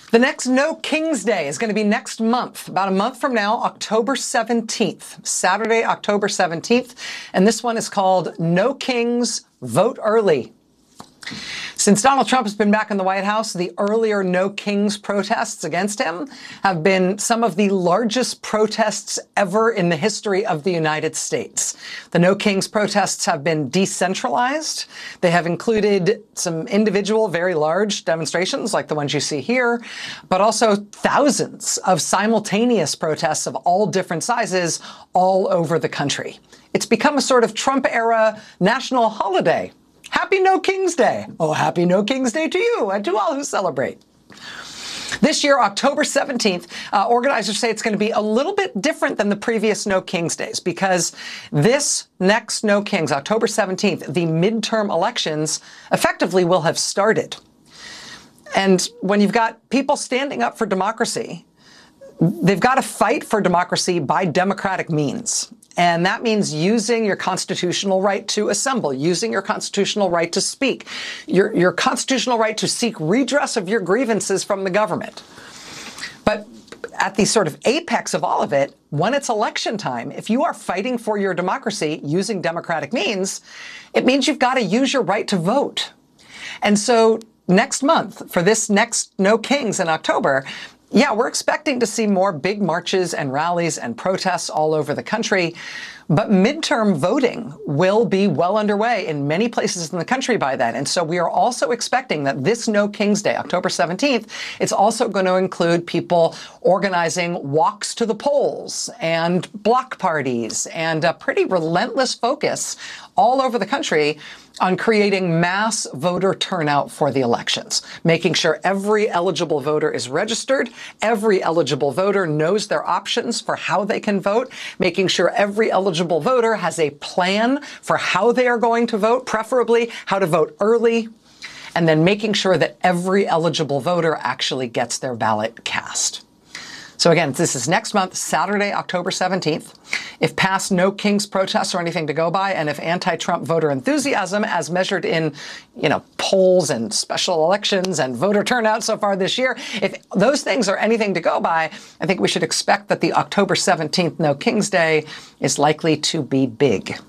The next No Kings Day is going to be next month, about a month from now, October 17th, Saturday, October 17th. And this one is called No Kings, Vote Early. Since Donald Trump has been back in the White House, the earlier No Kings protests against him have been some of the largest protests ever in the history of the United States. The No Kings protests have been decentralized. They have included some individual, very large demonstrations like the ones you see here, but also thousands of simultaneous protests of all different sizes all over the country. It's become a sort of Trump-era national holiday. Happy No Kings Day. Oh, happy No Kings Day to you and to all who celebrate. This year, October 17th, organizers say it's going to be a little bit different than the previous No Kings Days because this next No Kings, October 17th, the midterm elections effectively will have started. And when you've got people standing up for democracy, they've got to fight for democracy by democratic means. And that means using your constitutional right to assemble, using your constitutional right to speak, your constitutional right to seek redress of your grievances from the government. But at the sort of apex of all of it, when it's election time, if you are fighting for your democracy using democratic means, it means you've got to use your right to vote. And so next month, for this next No Kings in October, yeah, we're expecting to see more big marches and rallies and protests all over the country, but midterm voting will be well underway in many places in the country by then. And so we are also expecting that this No Kings Day, October 17th, it's also going to include people organizing walks to the polls and block parties and a pretty relentless focus all over the country on creating mass voter turnout for the elections, making sure every eligible voter is registered, every eligible voter knows their options for how they can vote, making sure every eligible voter has a plan for how they are going to vote, preferably how to vote early, and then making sure that every eligible voter actually gets their ballot cast. So again, this is next month, Saturday, October 17th. If past No Kings protests are anything to go by, and if anti-Trump voter enthusiasm, as measured in, polls and special elections and voter turnout so far this year, if those things are anything to go by, I think we should expect that the October 17th No Kings Day is likely to be big.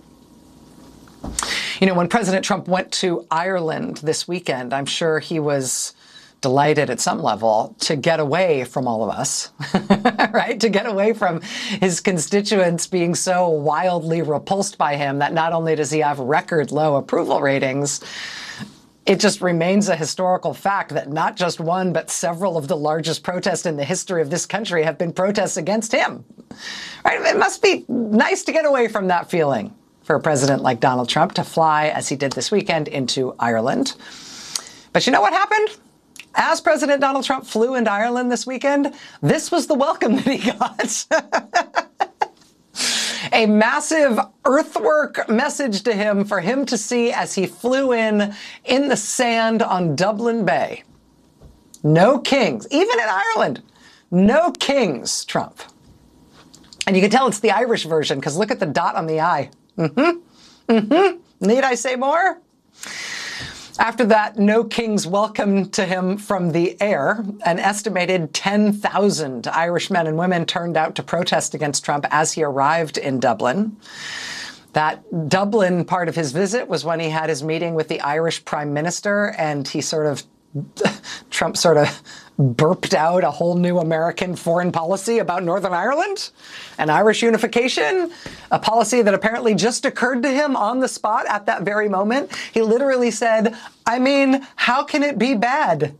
When President Trump went to Ireland this weekend, I'm sure he was delighted at some level to get away from all of us, right? To get away from his constituents being so wildly repulsed by him that not only does he have record low approval ratings, it just remains a historical fact that not just one, but several of the largest protests in the history of this country have been protests against him, right? It must be nice to get away from that feeling for a president like Donald Trump to fly, as he did this weekend, into Ireland. But you know what happened? As President Donald Trump flew into Ireland this weekend, this was the welcome that he got. A massive earthwork message to him for him to see as he flew in the sand on Dublin Bay. No kings, even in Ireland. No kings, Trump. And you can tell it's the Irish version because look at the dot on the I. Need I say more? After that No Kings welcome to him from the air, an estimated 10,000 Irish men and women turned out to protest against Trump as he arrived in Dublin. That Dublin part of his visit was when he had his meeting with the Irish Prime Minister, and Trump sort of burped out a whole new American foreign policy about Northern Ireland and Irish unification, a policy that apparently just occurred to him on the spot at that very moment. He literally said, how can it be bad?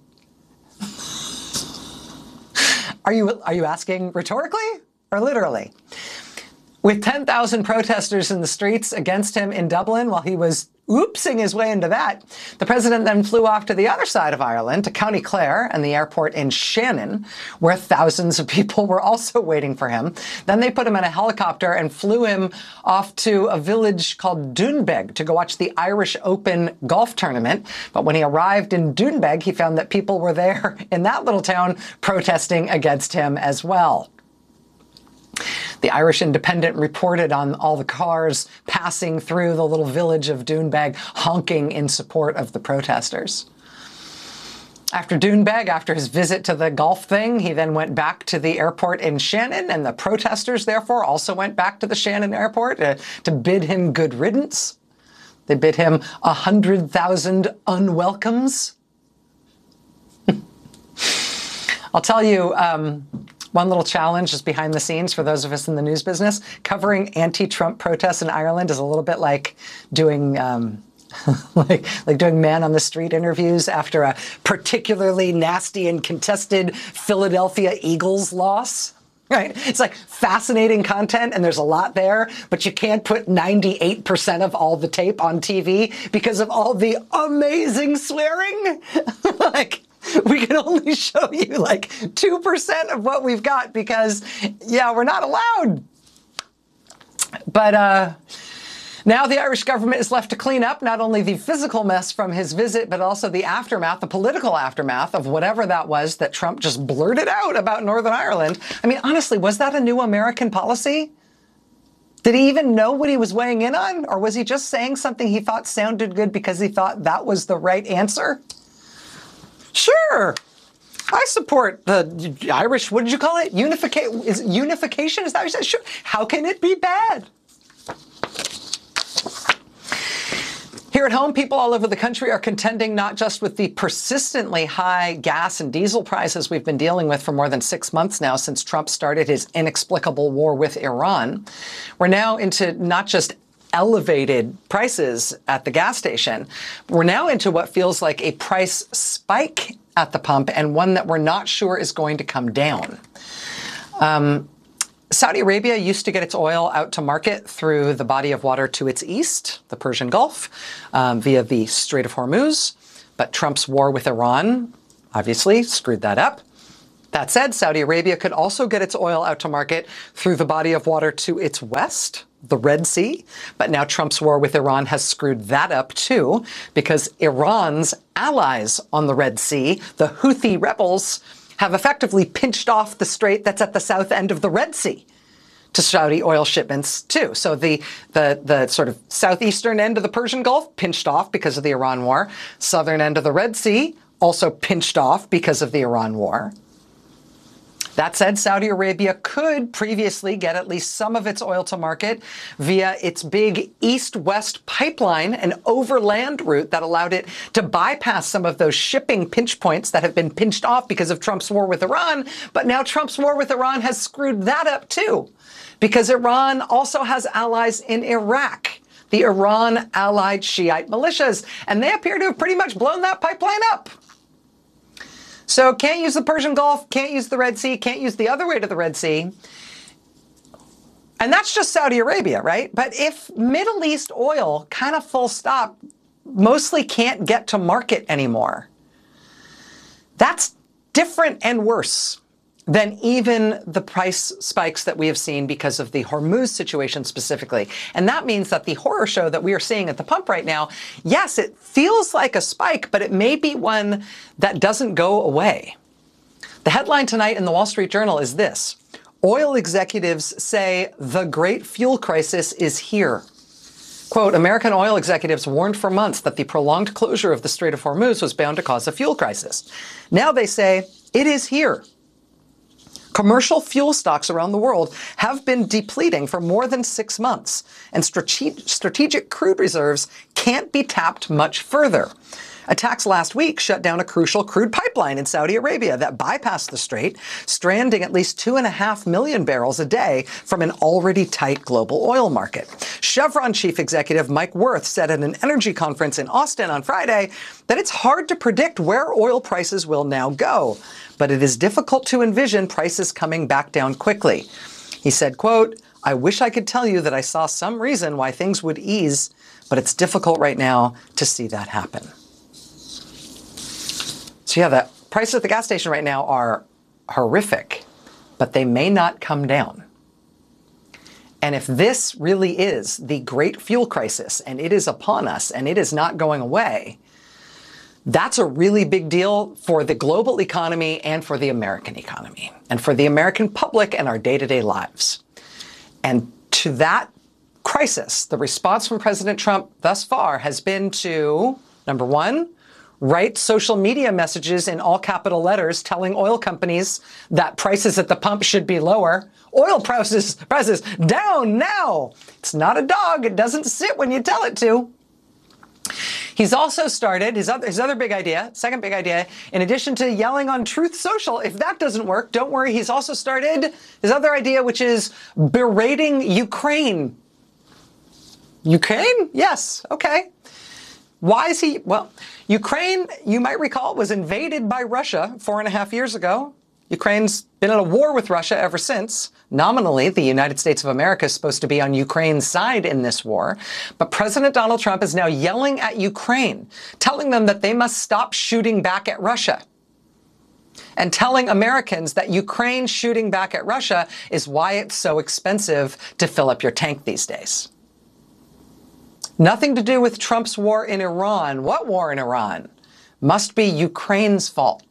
Are you asking rhetorically or literally? With 10,000 protesters in the streets against him in Dublin while he was oopsing his way into that, the president then flew off to the other side of Ireland, to County Clare and the airport in Shannon, where thousands of people were also waiting for him. Then they put him in a helicopter and flew him off to a village called Doonbeg to go watch the Irish Open golf tournament. But when he arrived in Doonbeg, he found that people were there in that little town protesting against him as well. The Irish Independent reported on all the cars passing through the little village of Doonbeg, honking in support of the protesters. After Doonbeg, after his visit to the golf thing, he then went back to the airport in Shannon, and the protesters, therefore, also went back to the Shannon airport to bid him good riddance. They bid him 100,000 unwelcomes. I'll tell you, one little challenge just behind the scenes for those of us in the news business. Covering anti-Trump protests in Ireland is a little bit like doing like doing man on the street interviews after a particularly nasty and contested Philadelphia Eagles loss. Right? It's like fascinating content and there's a lot there, but you can't put 98% of all the tape on TV because of all the amazing swearing. Like, we can only show you like 2% of what we've got because, yeah, we're not allowed. But now the Irish government is left to clean up not only the physical mess from his visit, but also the aftermath, the political aftermath of whatever that was that Trump just blurted out about Northern Ireland. I mean, honestly, was that a new American policy? Did he even know what he was weighing in on? Or was he just saying something he thought sounded good because he thought that was the right answer? Sure. I support the Irish, what did you call it? Unification? Is that what you said? Sure. How can it be bad? Here at home, people all over the country are contending not just with the persistently high gas and diesel prices we've been dealing with for more than 6 months now since Trump started his inexplicable war with Iran. We're now into not just elevated prices at the gas station, we're now into what feels like a price spike at the pump and one that we're not sure is going to come down. Saudi Arabia used to get its oil out to market through the body of water to its east, the Persian Gulf, via the Strait of Hormuz. But Trump's war with Iran obviously screwed that up. That said, Saudi Arabia could also get its oil out to market through the body of water to its west, the Red Sea. But now Trump's war with Iran has screwed that up too, because Iran's allies on the Red Sea, the Houthi rebels, have effectively pinched off the strait that's at the south end of the Red Sea to Saudi oil shipments too. So the sort of southeastern end of the Persian Gulf pinched off because of the Iran war. Southern end of the Red Sea also pinched off because of the Iran war. That said, Saudi Arabia could previously get at least some of its oil to market via its big east-west pipeline, an overland route that allowed it to bypass some of those shipping pinch points that have been pinched off because of Trump's war with Iran. But now Trump's war with Iran has screwed that up too, because Iran also has allies in Iraq, the Iran-allied Shiite militias, and they appear to have pretty much blown that pipeline up. So can't use the Persian Gulf, can't use the Red Sea, can't use the other way to the Red Sea. And that's just Saudi Arabia, right? But if Middle East oil, kind of full stop, mostly can't get to market anymore, that's different and worse than even the price spikes that we have seen because of the Hormuz situation specifically. And that means that the horror show that we are seeing at the pump right now, yes, it feels like a spike, but it may be one that doesn't go away. The headline tonight in the Wall Street Journal is this: oil executives say the great fuel crisis is here. Quote, American oil executives warned for months that the prolonged closure of the Strait of Hormuz was bound to cause a fuel crisis. Now they say it is here. Commercial fuel stocks around the world have been depleting for more than 6 months, and strategic crude reserves can't be tapped much further. Attacks last week shut down a crucial crude pipeline in Saudi Arabia that bypassed the strait, stranding at least 2.5 million barrels a day from an already tight global oil market. Chevron chief executive Mike Wirth said at an energy conference in Austin on Friday that it's hard to predict where oil prices will now go, but it is difficult to envision prices coming back down quickly. He said, quote, I wish I could tell you that I saw some reason why things would ease, but it's difficult right now to see that happen. So yeah, the prices at the gas station right now are horrific, but they may not come down. And if this really is the great fuel crisis and it is upon us and it is not going away, that's a really big deal for the global economy and for the American economy and for the American public and our day-to-day lives. And to that crisis, the response from President Trump thus far has been to, number one, write social media messages in all capital letters telling oil companies that prices at the pump should be lower. Oil prices down now. It's not a dog. It doesn't sit when you tell it to. He's also started his other big idea, second big idea, in addition to yelling on Truth Social. If that doesn't work, don't worry. He's also started his other idea, which is berating Ukraine. Ukraine? Yes. Okay. Why is he? Well, Ukraine, you might recall, was invaded by Russia 4.5 years ago. Ukraine's been in a war with Russia ever since. Nominally, the United States of America is supposed to be on Ukraine's side in this war. But President Donald Trump is now yelling at Ukraine, telling them that they must stop shooting back at Russia. And telling Americans that Ukraine shooting back at Russia is why it's so expensive to fill up your tank these days. Nothing to do with Trump's war in Iran. What war in Iran? Must be Ukraine's fault.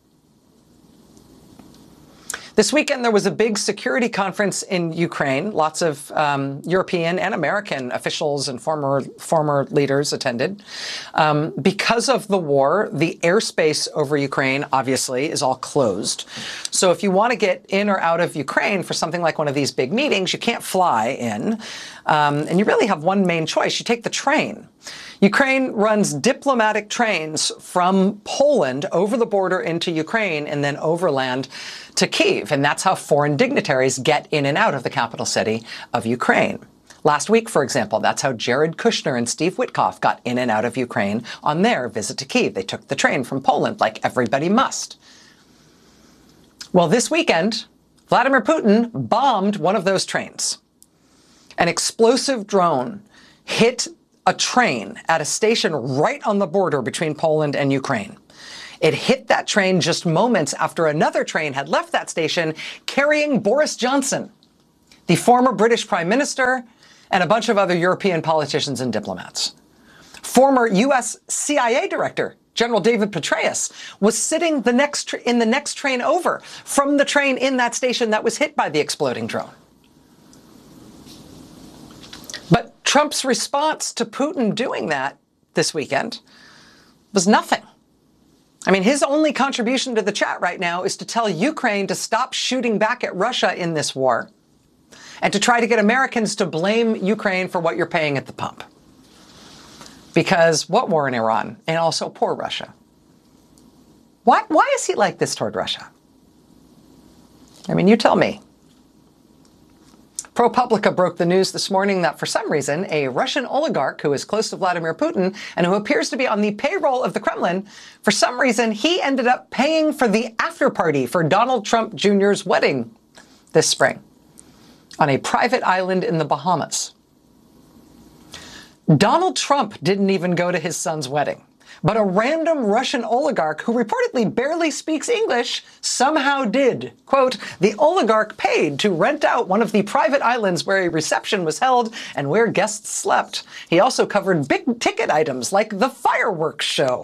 This weekend, there was a big security conference in Ukraine. Lots of European and American officials and former leaders attended. Because of the war, the airspace over Ukraine, obviously, is all closed. So if you want to get in or out of Ukraine for something like one of these big meetings, you can't fly in. And you really have one main choice. You take the train. Ukraine runs diplomatic trains from Poland over the border into Ukraine and then overland to Kyiv. And that's how foreign dignitaries get in and out of the capital city of Ukraine. Last week, for example, that's how Jared Kushner and Steve Witkoff got in and out of Ukraine on their visit to Kyiv. They took the train from Poland like everybody must. Well, this weekend, Vladimir Putin bombed one of those trains. An explosive drone hit a train at a station right on the border between Poland and Ukraine. It hit that train just moments after another train had left that station carrying Boris Johnson, the former British Prime Minister, and a bunch of other European politicians and diplomats. Former U.S. CIA Director General David Petraeus was sitting in the next train over from the train in that station that was hit by the exploding drone. But Trump's response to Putin doing that this weekend was nothing. I mean, his only contribution to the chat right now is to tell Ukraine to stop shooting back at Russia in this war and to try to get Americans to blame Ukraine for what you're paying at the pump. Because what war in Iran? And also poor Russia. Why is he like this toward Russia? I mean, you tell me. ProPublica broke the news this morning that for some reason, a Russian oligarch who is close to Vladimir Putin and who appears to be on the payroll of the Kremlin, for some reason, he ended up paying for the after party for Donald Trump Jr.'s wedding this spring on a private island in the Bahamas. Donald Trump didn't even go to his son's wedding, but a random Russian oligarch who reportedly barely speaks English somehow did. Quote, the oligarch paid to rent out one of the private islands where a reception was held and where guests slept. He also covered big ticket items like the fireworks show.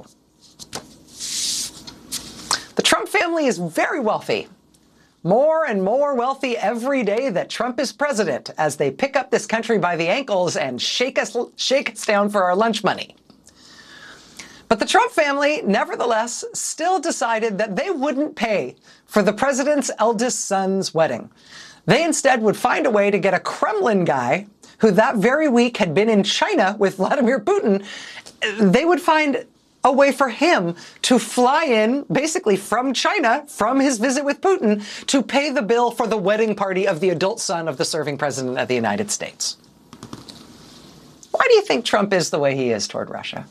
The Trump family is very wealthy. More and more wealthy every day that Trump is president as they pick up this country by the ankles and shake us down for our lunch money. But the Trump family, nevertheless, still decided that they wouldn't pay for the president's eldest son's wedding. They instead would find a way to get a Kremlin guy who that very week had been in China with Vladimir Putin. They would find a way for him to fly in, basically from China, from his visit with Putin, to pay the bill for the wedding party of the adult son of the serving president of the United States. Why do you think Trump is the way he is toward Russia?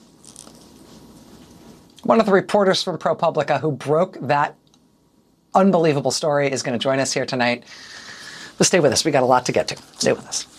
One of the reporters from ProPublica who broke that unbelievable story is going to join us here tonight. But stay with us. We got a lot to get to. Stay with us.